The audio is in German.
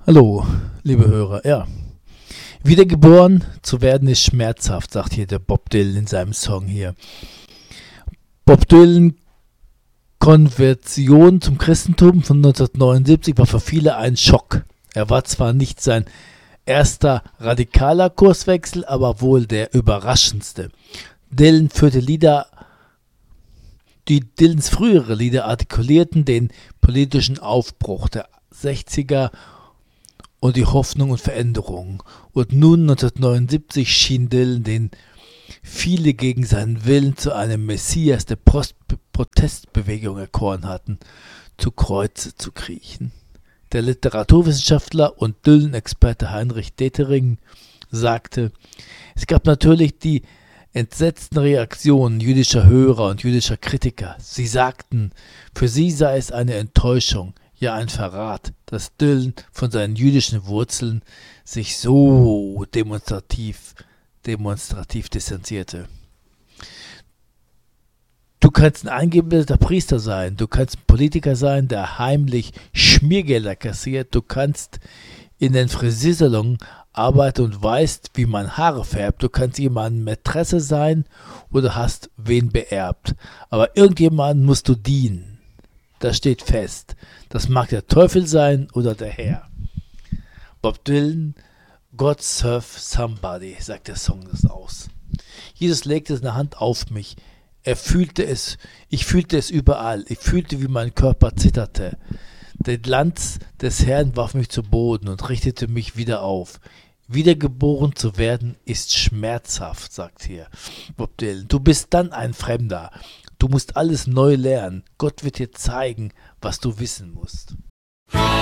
Hallo, liebe Hörer. Ja, wiedergeboren zu werden ist schmerzhaft, sagt hier der Bob Dylan in seinem Song hier. Bob Dylan Konversion zum Christentum von 1979 war für viele ein Schock. Er war zwar nicht sein erster radikaler Kurswechsel, aber wohl der überraschendste. Dylan führte Lieder, die Dylans frühere Lieder artikulierten den politischen Aufbruch der 60er und die Hoffnung und Veränderung. Und nun 1979 schien Dylan, den viele gegen seinen Willen zu einem Messias der Protestbewegung erkoren hatten, zu Kreuze zu kriechen. Der Literaturwissenschaftler und Dylan-Experte Heinrich Detering sagte, es gab natürlich die entsetzten Reaktionen jüdischer Hörer und jüdischer Kritiker. Sie sagten, für sie sei es eine Enttäuschung, ja ein Verrat, dass Dylan von seinen jüdischen Wurzeln sich so demonstrativ distanzierte. Du kannst ein eingebildeter Priester sein, du kannst ein Politiker sein, der heimlich Schmiergelder kassiert, du kannst in den Friseursalon arbeiten und weißt, wie man Haare färbt, du kannst jemandem Mätresse sein oder hast wen beerbt, aber irgendjemandem musst du dienen. Das steht fest. Das mag der Teufel sein oder der Herr. Bob Dylan, God serve somebody, sagt der Song das aus. Jesus legte seine Hand auf mich. Ich fühlte es überall. Ich fühlte, wie mein Körper zitterte. Der Glanz des Herrn warf mich zu Boden und richtete mich wieder auf. Wiedergeboren zu werden ist schmerzhaft, sagt hier Bob Dylan. Du bist dann ein Fremder. Du musst alles neu lernen. Gott wird dir zeigen, was du wissen musst.